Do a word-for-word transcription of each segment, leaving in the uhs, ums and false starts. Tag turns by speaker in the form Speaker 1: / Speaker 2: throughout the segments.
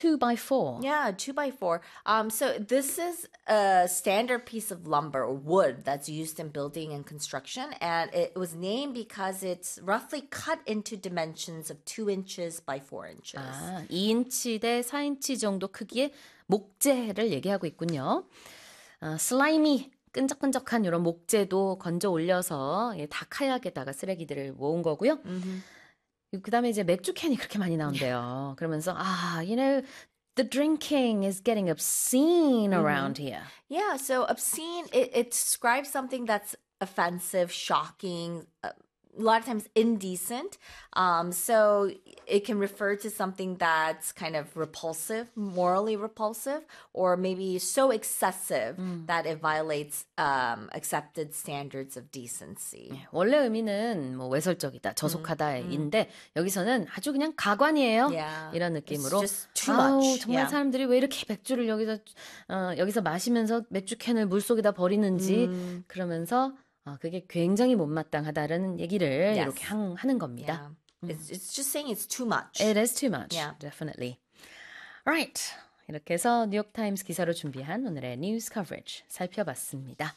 Speaker 1: two by four.
Speaker 2: Yeah, two by four. Um, so this is a standard piece of lumber or wood that's used in building and construction, and it was named because it's roughly cut into dimensions of two inches by four inches.
Speaker 1: 아, 이 인치 대 사 인치 정도 크기의 목재를 얘기하고 있군요. 어, 슬라이미 끈적끈적한 이런 목재도 건져 올려서 다 카약에다가 쓰레기들을 모은 거고요.
Speaker 2: Mm-hmm.
Speaker 1: 그 다음에 이제 맥주 캔이 그렇게 많이 나온대요. 그러면서 아, you know, the drinking is getting obscene around
Speaker 2: Mm-hmm.
Speaker 1: here.
Speaker 2: Yeah, so obscene, it, it describes something that's offensive, shocking, uh, a lot of times indecent. Um, so it can refer to something that's kind of repulsive, morally repulsive, or maybe so excessive mm. that it violates um, accepted standards of decency.
Speaker 1: 네, 원래 의미는 뭐 외설적이다, 저속하다인데 mm. 여기서는 아주 그냥 가관이에요.
Speaker 2: Yeah.
Speaker 1: 이런 느낌으로.
Speaker 2: It's just too
Speaker 1: 아우,
Speaker 2: much.
Speaker 1: 정말
Speaker 2: Yeah.
Speaker 1: 사람들이 왜 이렇게 맥주를 여기서 어, 여기서 마시면서 맥주 캔을 물속에다 버리는지 mm. 그러면서 어, 그게 굉장히 못마땅하다라는 얘기를 yes. 이렇게 한, 하는 겁니다.
Speaker 2: Yeah. It's, it's just saying it's too much.
Speaker 1: It is too much,
Speaker 2: yeah.
Speaker 1: definitely. Right. 이렇게 해서 뉴욕타임스 기사로 준비한 오늘의 news coverage 살펴봤습니다.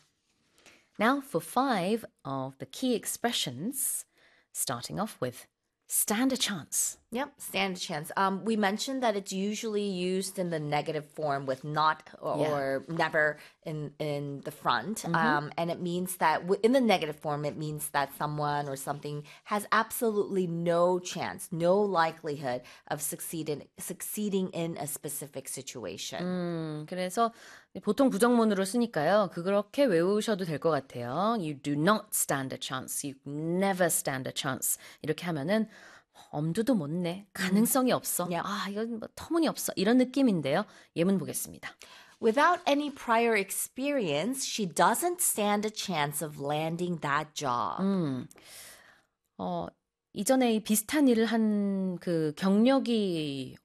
Speaker 1: Now for five of the key expressions, starting off with stand a chance.
Speaker 2: Yep, stand a chance. Um, we mentioned that it's usually used in the negative form with not or,
Speaker 1: yeah.
Speaker 2: or never in in the front,
Speaker 1: mm-hmm.
Speaker 2: um, and it means that w- in the negative form, it means that someone or something has absolutely no chance, no likelihood of succeeding succeeding in a specific situation.
Speaker 1: 음, 그래서 보통 부정문으로 쓰니까요. 그렇게 외우셔도 될 것 같아요. You do not stand a chance. You never stand a chance. 이렇게 하면은 엄두도 못 내. 가능성이 없어.
Speaker 2: Yeah.
Speaker 1: 아, 이건 뭐 터무니없어. 이런 느낌인데요. 예문 보겠습니다.
Speaker 2: Without any prior experience, she doesn't stand a chance of landing that job.
Speaker 1: 음, 어, 이전에 비슷한 일을 한 그 경력이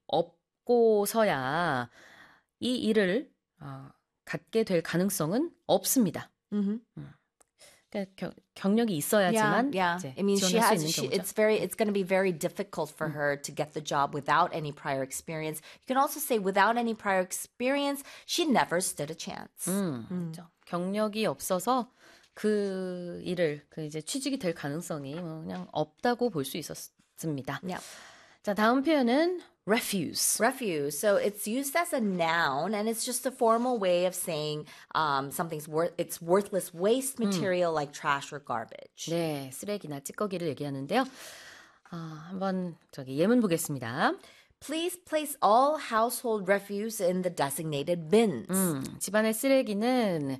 Speaker 1: 없고서야 이 일을 어, 갖게 될 가능성은 없습니다.
Speaker 2: Mm-hmm.
Speaker 1: 음. 그러니까 겨, 경력이 있어야지만
Speaker 2: yeah, yeah.
Speaker 1: 이제
Speaker 2: I mean, she
Speaker 1: 지원할 수
Speaker 2: has.
Speaker 1: 있는
Speaker 2: She,
Speaker 1: 경우죠.
Speaker 2: it's very. It's going to be very difficult for mm. her to get the job without any prior experience. You can also say without any prior experience, she never stood a chance.
Speaker 1: 음,
Speaker 2: 음.
Speaker 1: 그렇죠. 경력이 없어서 그 일을 그 이제 취직이 될 가능성이 뭐 그냥 없다고 볼 수 있었습니다.
Speaker 2: Yeah.
Speaker 1: 자, 다음 표현은 refuse.
Speaker 2: Refuse. So it's used as a noun, and it's just a formal way of saying um, something's worth. It's worthless waste material 음. like trash or garbage.
Speaker 1: 네, 쓰레기나 찌꺼기를 얘기하는데요. 어, 한번 저기 예문 보겠습니다.
Speaker 2: Please place all household refuse in the designated bins.
Speaker 1: 음, 집안의 쓰레기는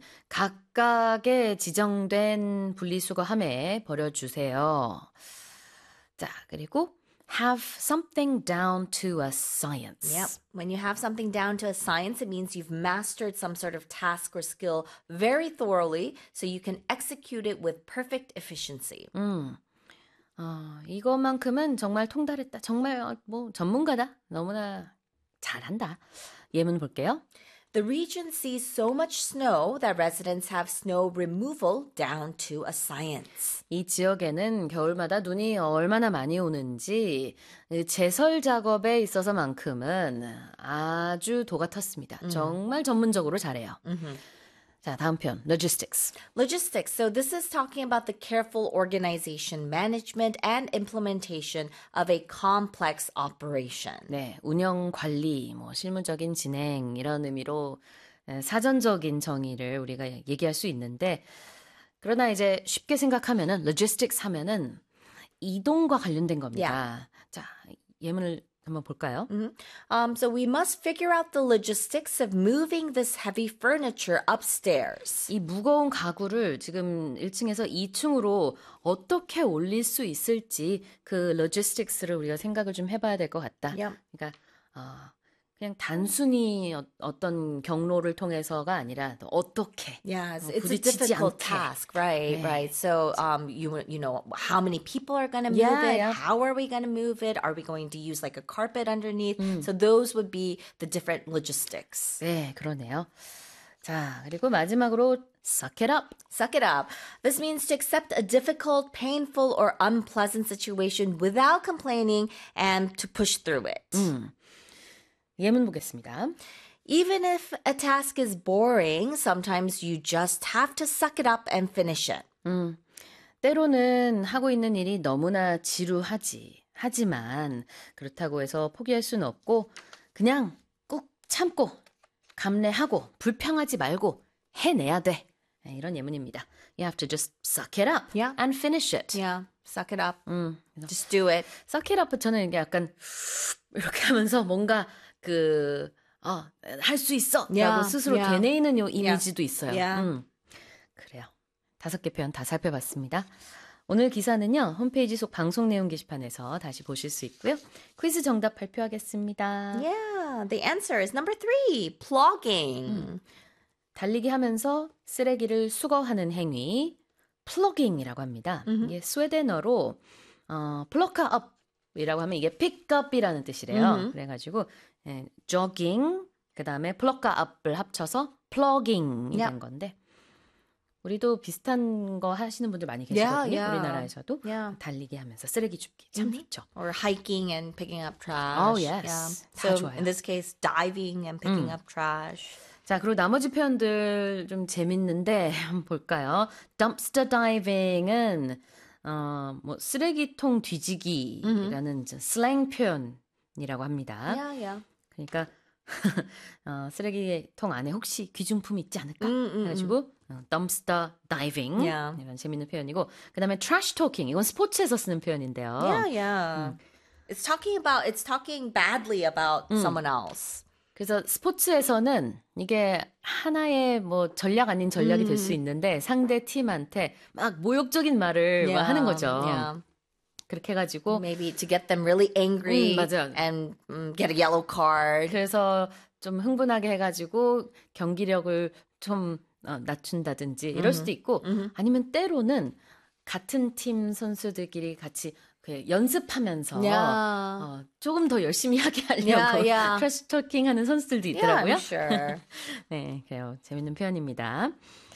Speaker 1: 각각의 지정된 분리수거함에 버려주세요. 자, 그리고 have something down to a science.
Speaker 2: Yep. When you have something down to a science, it means you've mastered some sort of task or skill very thoroughly, so you can execute it with perfect efficiency.
Speaker 1: 음. 어, 이것만큼은 정말 통달했다. 정말 뭐 전문가다. 너무나 잘한다. 예문 볼게요.
Speaker 2: The region sees so much snow that residents have snow removal down to a science.
Speaker 1: 이 지역에는 겨울마다 눈이 얼마나 많이 오는지 제설 작업에 있어서만큼은 아주 도가 텄습니다. 음. 정말 전문적으로 잘해요. Mm-hmm. 자, 다음 편, logistics.
Speaker 2: Logistics. So this is talking about the careful organization, management, and implementation of a complex operation.
Speaker 1: 네, 운영, 관리, 뭐 실무적인 진행 이런 의미로 사전적인 정의를 우리가 얘기할 수 있는데 그러나 이제 쉽게 생각하면은 logistics 하면은 이동과 관련된 겁니다.
Speaker 2: Yeah.
Speaker 1: 자, 예문을 한번 볼까요?
Speaker 2: Mm-hmm. Um, so we must figure out the logistics of moving this heavy furniture upstairs.
Speaker 1: 이 무거운 가구를 지금 일 층에서 이 층으로 어떻게 올릴 수 있을지 그 logistics를 우리가 생각을 좀 해봐야 될 것 같다.
Speaker 2: Yep.
Speaker 1: 그러니까 어, 그냥 단순히 어, 어떤 경로를 통해서가 아니라 어떻게
Speaker 2: Yeah, it's,
Speaker 1: 어,
Speaker 2: it's a difficult
Speaker 1: 않게.
Speaker 2: task, right?
Speaker 1: 네.
Speaker 2: Right. So, um, you you know, how many people are going to move
Speaker 1: Yeah,
Speaker 2: it?
Speaker 1: yeah.
Speaker 2: How are we going to move it? Are we going to use like a carpet underneath?
Speaker 1: 음.
Speaker 2: So those would be the different logistics.
Speaker 1: 네, 그러네요. 자, 그리고 마지막으로 suck it up.
Speaker 2: Suck it up. This means to accept a difficult, painful, or unpleasant situation without complaining and to push through it.
Speaker 1: 음. 예문 보겠습니다.
Speaker 2: Even if a task is boring, sometimes you just have to suck it up and finish it.
Speaker 1: 음, 때로는 하고 있는 일이 너무나 지루하지. 하지만 그렇다고 해서 포기할 수는 없고 그냥 꾹 참고 감내하고 불평하지 말고 해내야 돼. 네, 이런 예문입니다. You have to just suck it up
Speaker 2: Yeah.
Speaker 1: and finish it.
Speaker 2: Yeah, suck it up.
Speaker 1: 음,
Speaker 2: Just do it.
Speaker 1: suck it up 저는 이게 약간 이렇게 하면서 뭔가 그 어, 할 수 있어 라고
Speaker 2: Yeah,
Speaker 1: 스스로
Speaker 2: yeah.
Speaker 1: 되뇌이는 요 이미지도 있어요.
Speaker 2: Yeah.
Speaker 1: 음, 그래요. 다섯 개 표현 다 살펴봤습니다. 오늘 기사는요. 홈페이지 속 방송 내용 게시판에서 다시 보실 수 있고요. 퀴즈 정답 발표하겠습니다.
Speaker 2: Yeah, the answer is number three, plugging.
Speaker 1: 달리기 하면서 쓰레기를 수거하는 행위, 플러깅이라고 합니다. 이게 스웨덴어로 어, 플러카 업이라고 하면 이게 픽업이라는 뜻이래요.
Speaker 2: 음흠.
Speaker 1: 그래가지고 예, jogging, 그 다음에 플러카 업을 합쳐서 플러깅이
Speaker 2: Yep.
Speaker 1: 된 건데 우리도 비슷한 거 하시는 분들 많이 계시거든요.
Speaker 2: Yeah, yeah.
Speaker 1: 우리나라에서도
Speaker 2: Yeah.
Speaker 1: 달리기 하면서 쓰레기 줍기 참 좋죠.
Speaker 2: Or hiking and picking up trash.
Speaker 1: Oh, yes.
Speaker 2: Yeah.
Speaker 1: 다
Speaker 2: So
Speaker 1: 좋아요.
Speaker 2: in this case, diving and picking up trash.
Speaker 1: 자, 그리고 나머지 표현들 좀 재밌는데 한번 볼까요? dumpster diving은 어, 뭐 쓰레기통 뒤지기라는 이제 슬랭 표현이라고 합니다.
Speaker 2: Yeah, yeah.
Speaker 1: 그러니까 어, 쓰레기통 안에 혹시 귀중품이 있지 않을까?
Speaker 2: 음, 음,
Speaker 1: 해가지고 어, dumpster diving
Speaker 2: Yeah.
Speaker 1: 이런 재밌는 표현이고 그 다음에 trash talking 이건 스포츠에서 쓰는 표현인데요.
Speaker 2: Yeah, yeah. It's talking about, it's talking badly about someone else.
Speaker 1: 그래서 스포츠에서는 이게 하나의 뭐 전략 아닌 전략이 될 수 있는데 상대 팀한테 막 모욕적인 말을 막 하는 거죠.
Speaker 2: Yeah.
Speaker 1: 그렇게 해가지고
Speaker 2: Maybe to get them really angry
Speaker 1: 음, 맞아.
Speaker 2: and um, get a yellow card.
Speaker 1: 그래서 좀 흥분하게 해가지고 경기력을 좀 어, 낮춘다든지 이럴 수도 있고 아니면 때로는 같은 팀 선수들끼리 같이 그 연습하면서
Speaker 2: Yeah.
Speaker 1: 어, 조금 더 열심히 하게 하려고
Speaker 2: Yeah, yeah.
Speaker 1: 트래시 토킹 하는 선수들도
Speaker 2: Yeah,
Speaker 1: 있더라고요.
Speaker 2: I'm sure.
Speaker 1: 네, 그래요. 재밌는 표현입니다.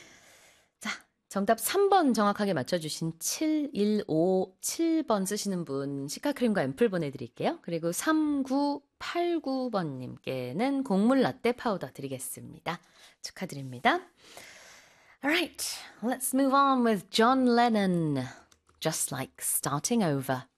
Speaker 1: 자, 정답 삼 번 정확하게 맞춰주신 칠일오칠 번 쓰시는 분 시카크림과 앰플 보내드릴게요. 그리고 삼구팔구 번님께는 곡물 라떼 파우더 드리겠습니다. 축하드립니다. Alright, let's move on with John Lennon. Just like starting over.